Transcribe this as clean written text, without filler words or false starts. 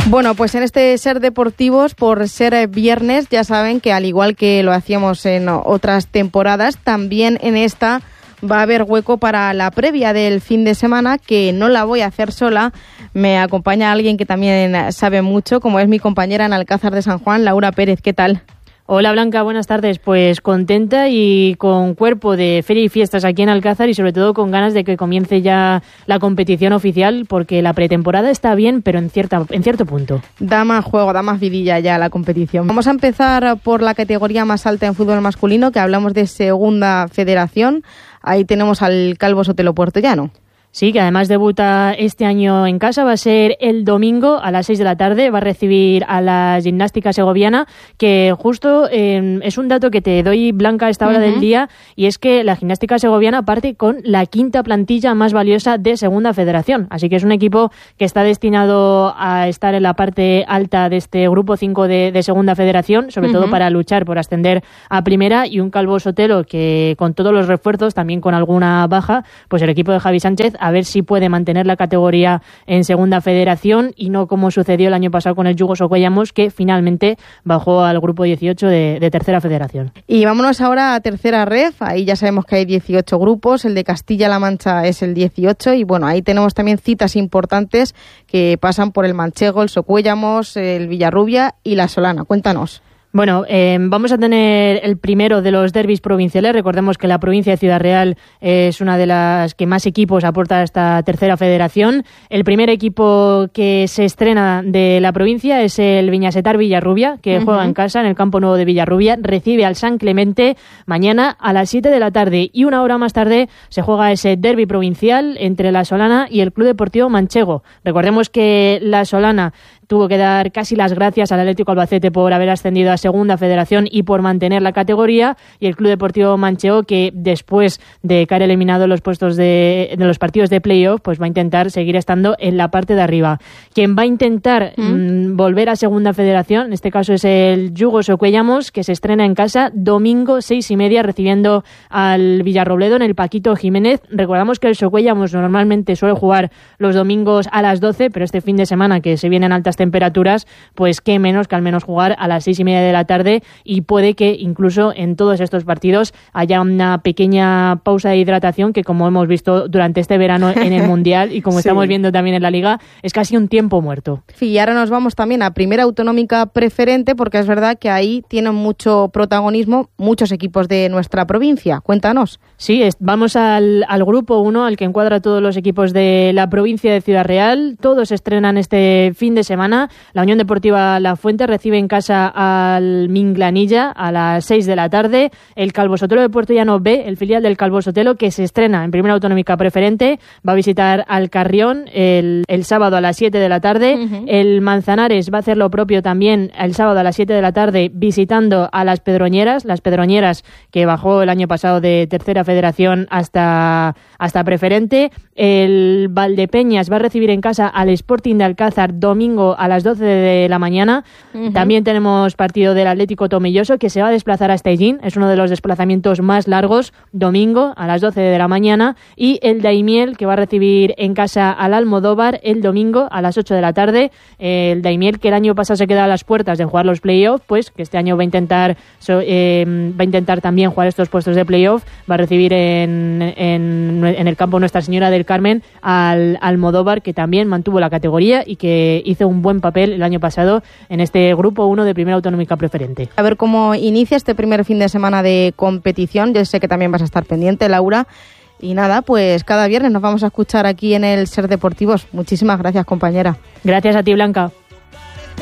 Bueno, pues en este Ser Deportivos, por ser viernes, ya saben que al igual que lo hacíamos en otras temporadas, también en esta va a haber hueco para la previa del fin de semana, que no la voy a hacer sola. Me acompaña alguien que también sabe mucho, como es mi compañera en Alcázar de San Juan, Laura Pérez. ¿Qué tal? Hola Blanca, buenas tardes. Pues contenta y con cuerpo de feria y fiestas aquí en Alcázar y sobre todo con ganas de que comience ya la competición oficial, porque la pretemporada está bien, pero en cierto punto. Da más juego, da más vidilla ya la competición. Vamos a empezar por la categoría más alta en fútbol masculino, que hablamos de Segunda Federación. Ahí tenemos al Calvo Sotelo Puertollano. Sí, que además debuta este año en casa, va a ser el domingo a las 6 de la tarde, va a recibir a la Gimnástica Segoviana, que justo es un dato que te doy, Blanca, a esta hora del día, y es que la Gimnástica Segoviana parte con la quinta plantilla más valiosa de Segunda Federación, así que es un equipo que está destinado a estar en la parte alta de este grupo 5 de Segunda Federación, sobre todo para luchar por ascender a Primera, y un Calvo Sotelo que con todos los refuerzos, también con alguna baja, pues el equipo de Javi Sánchez a ver si puede mantener la categoría en Segunda Federación y no como sucedió el año pasado con el Yugo Socuellamos, que finalmente bajó al grupo 18 de Tercera Federación. Y vámonos ahora a Tercera Ref. Ahí ya sabemos que hay 18 grupos, el de Castilla-La Mancha es el 18 y bueno, ahí tenemos también citas importantes que pasan por el Manchego, el Socuellamos, el Villarrubia y la Solana. Cuéntanos. Bueno, vamos a tener el primero de los derbis provinciales. Recordemos que la provincia de Ciudad Real es una de las que más equipos aporta a esta Tercera Federación. El primer equipo que se estrena de la provincia es el Viñasetar Villarrubia, que juega en casa en el Campo Nuevo de Villarrubia. Recibe al San Clemente mañana a las 7 de la tarde y una hora más tarde se juega ese derbi provincial entre la Solana y el Club Deportivo Manchego. Recordemos que la Solana tuvo que dar casi las gracias al Atlético Albacete por haber ascendido a Segunda Federación y por mantener la categoría, y el Club Deportivo Manchego, que después de caer eliminado en los puestos de los partidos de playoff, pues va a intentar seguir estando en la parte de arriba. Quien va a intentar volver a Segunda Federación, en este caso es el Yugo Socuellamos, que se estrena en casa domingo 6:30 recibiendo al Villarrobledo en el Paquito Jiménez. Recordamos que el Socuellamos normalmente suele jugar los domingos a las 12, pero este fin de semana que se vienen altas temperaturas, pues qué menos que al menos jugar a las 6:30 de la tarde, y puede que incluso en todos estos partidos haya una pequeña pausa de hidratación que, como hemos visto durante este verano en el Mundial y como estamos viendo también en la Liga, es casi un tiempo muerto. Y ahora nos vamos también a Primera Autonómica Preferente, porque es verdad que ahí tienen mucho protagonismo muchos equipos de nuestra provincia. Cuéntanos. Sí, vamos al grupo 1, al que encuadra todos los equipos de la provincia de Ciudad Real. Todos estrenan este fin de semana. La Unión Deportiva La Fuente recibe en casa al Minglanilla a las 6 de la tarde. El Calvo Sotelo de Puertollano B, el filial del Calvo Sotelo, que se estrena en Primera Autonómica Preferente, va a visitar al Carrión el sábado a las 7 de la tarde. El Manzanares va a hacer lo propio también el sábado a las 7 de la tarde, visitando a las Pedroñeras que bajó el año pasado de Tercera Federación hasta Preferente. El Valdepeñas va a recibir en casa al Sporting de Alcázar domingo a las 12 de la mañana. También tenemos partido del Atlético Tomelloso, que se va a desplazar a Estellín, es uno de los desplazamientos más largos, domingo a las 12 de la mañana, y el Daimiel, que va a recibir en casa al Almodóvar el domingo a las 8 de la tarde. El Daimiel, que el año pasado se queda a las puertas de jugar los playoffs, pues que este año va a intentar también jugar estos puestos de playoff, va a recibir en el campo Nuestra Señora del Carmen al Almodóvar, que también mantuvo la categoría y que hizo un buen papel el año pasado en este grupo 1 de Primera Autonómica Preferente. A ver cómo inicia este primer fin de semana de competición. Yo sé que también vas a estar pendiente, Laura. Y nada, pues cada viernes nos vamos a escuchar aquí en el Ser Deportivos. Muchísimas gracias, compañera. Gracias a ti, Blanca.